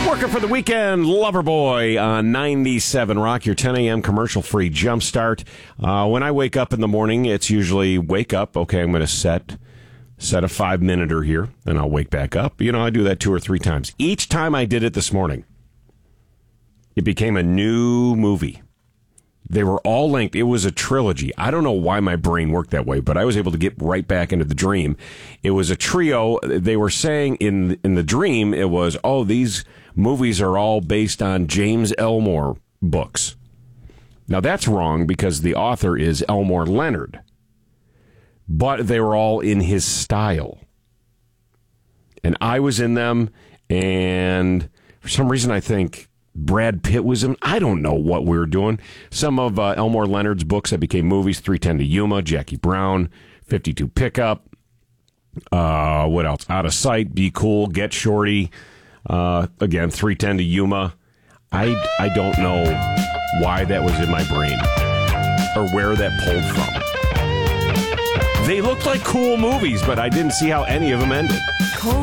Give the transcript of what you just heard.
Working for the weekend, Loverboy on 97 Rock, your 10 a.m. commercial-free jumpstart. When I wake up in the morning, it's usually wake up. Okay, I'm going to set a 5-minuter here, and I'll wake back up. You know, I do that 2 or 3 times. Each time I did it this morning, it became a new movie. They were all linked. It was a trilogy. I don't know why my brain worked that way, but I was able to get right back into the dream. It was a trio. They were saying in the dream, it was, oh, these movies are all based on James Elmore books. Now, that's wrong because the author is Elmore Leonard. But they were all in his style. And I was in them, and for some reason I think Brad Pitt was in. I don't know what we were doing. Some of Elmore Leonard's books that became movies, 3:10 to Yuma, Jackie Brown, 52 Pickup. What else? Out of Sight, Be Cool, Get Shorty. Again, 3:10 to Yuma. I don't know why that was in my brain or where that pulled from. They looked like cool movies, but I didn't see how any of them ended.